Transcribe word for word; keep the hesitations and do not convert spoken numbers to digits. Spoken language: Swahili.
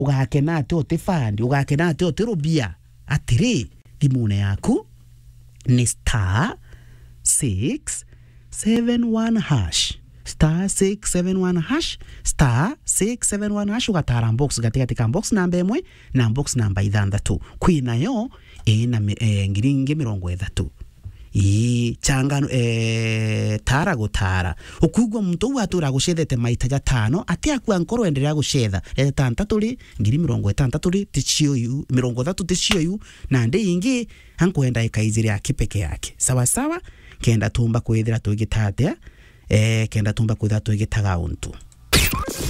ugakena ati utifandi ugakena ati utirubia atiri thimune yaku ni star six seven one hash star six seven one hash star six seven one hash ugatara box gatigati ka box namba imwe na box namba ithandatu kwinayo ina e, ngiringe mirongo ithatu ii changano eh tara gutara ukugwa muntu watura gucethete maita gatano ati akwa nkoro endelea gucetha etantatu ri ngiri mirongo itandatu ri ticio yu mirongo ithatu ticio yu na ndi ingi hankwenda ikaizire akipeke yake sawa sawa kenda tumba kwithira tugitatea eh kenda tumba kwithira tugitaga untu